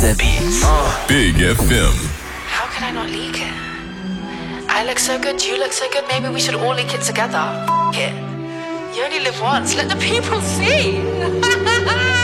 The Beats. Big FM. How can I not leak it? I look so good, you look so good, maybe we should all leak it together. F it. You only live once, let the people see.